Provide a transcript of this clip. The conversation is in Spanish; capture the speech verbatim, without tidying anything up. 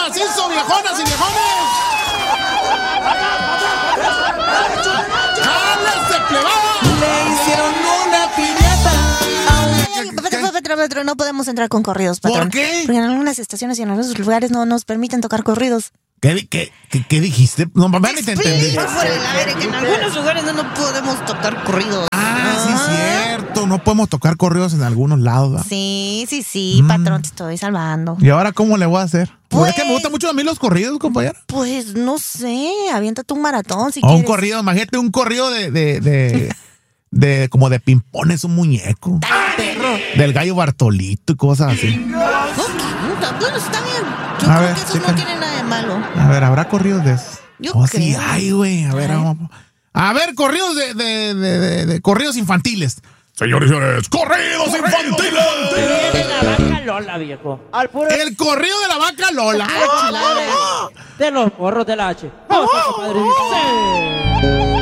macizo, viejonas y viejones. ¡Jálese, plebada! Le hicieron una piñata. Patrón, patrón, patrón, no podemos entrar con corridos, patrón. ¿Por qué? Porque en algunas estaciones y en algunos lugares no nos permiten tocar corridos. ¿Qué, qué, qué, qué dijiste? No, mamá, ni te entendí. Explico fuera del aire que en algunos lugares no, no podemos tocar corridos. Ah, sí, cierto. No podemos tocar corridos en algunos lados, ¿verdad? Sí, sí, sí, Mm. patrón, te estoy salvando. ¿Y ahora cómo le voy a hacer? Pues, es que me Pues- gustan mucho a mí los corridos, compañero. Pues no sé, aviéntate un maratón si O un quieres. corrido, imagínate un corrido de, de, de, de como de pimpones, un muñeco. Dale, perro. Del gallo Bartolito y cosas así. Ok, bueno, está bien. Yo A creo ver, que eso chica. no tiene nada de malo. A ver, ¿habrá corridos de esos? Yo Oh, sí, creo. ay, güey. A ver, A ver. vamos. A ver, corridos de, de, de, de, de corridos infantiles. Señores y señores, corridos infantiles. De la vaca Lola, viejo. Al puro El corrido de la vaca Lola. de los morros del H. Vamos, compadre, dice.